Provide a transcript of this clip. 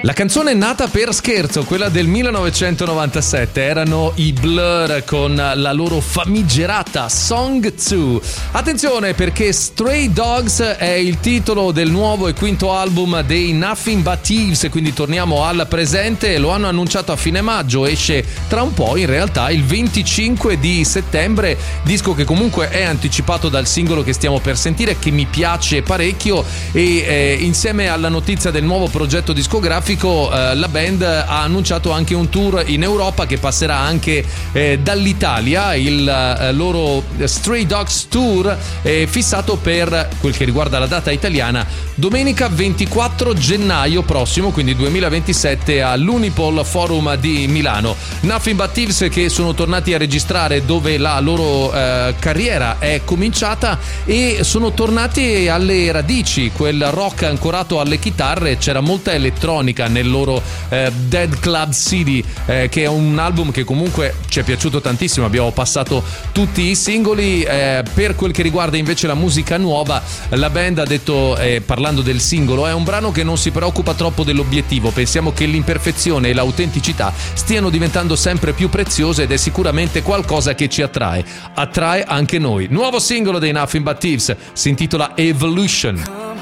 La canzone è nata per scherzo, quella del 1997, erano i Blur con la loro famigerata Song 2. Attenzione, perché Stray Dogs è il titolo del nuovo e quinto album dei Nothing But Thieves, quindi torniamo al presente. Lo hanno annunciato a fine maggio, esce tra un po', in realtà il 25 di settembre, disco che comunque è anticipato dal singolo che stiamo per sentire, che mi piace parecchio, e insieme alla notizia del nuovo progetto discografico la band ha annunciato anche un tour in Europa che passerà anche dall'Italia. Il loro Stray Dogs Tour è fissato per quel che riguarda la data italiana domenica 24 gennaio prossimo, quindi 2027, all'Unipol Forum di Milano. Nothing But Thieves, che sono tornati a registrare dove la loro carriera è cominciata, e sono tornati alle radici, quel rock ancorato alle chitarre. C'era molta elettronica nel loro Dead Club City, che è un album che comunque ci è piaciuto tantissimo, abbiamo passato tutti i singoli. Per quel che riguarda invece la musica nuova, la band ha detto, parlando del singolo, è un brano che non si preoccupa troppo dell'obiettivo, pensiamo che l'imperfezione e l'autenticità stiano diventando sempre più preziose, ed è sicuramente qualcosa che ci attrae anche noi. Nuovo singolo dei Nothing But Thieves, si intitola Evolution.